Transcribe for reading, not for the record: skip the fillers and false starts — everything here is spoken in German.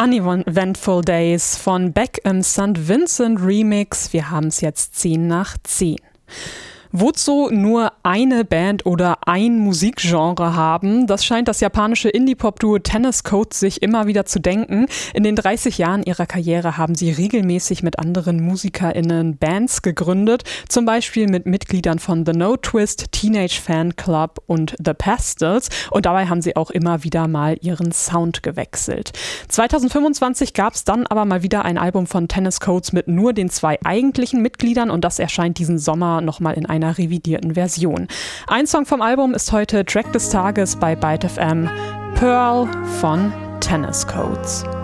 Uneventful Days von Beck im St. Vincent Remix. Wir haben es jetzt 10 nach 10. Wozu nur eine Band oder ein Musikgenre haben, das scheint das japanische Indie-Pop-Duo Tennis Coats sich immer wieder zu denken. In den 30 Jahren ihrer Karriere haben sie regelmäßig mit anderen MusikerInnen Bands gegründet, zum Beispiel mit Mitgliedern von The No Twist, Teenage Fan Club und The Pastels, und dabei haben sie auch immer wieder mal ihren Sound gewechselt. 2025 gab es dann aber mal wieder ein Album von Tennis Coats mit nur den 2 eigentlichen Mitgliedern, und das erscheint diesen Sommer nochmal in einer revidierten Version. Ein Song vom Album ist heute Track des Tages bei Byte FM, Pearl von Tennis Coats.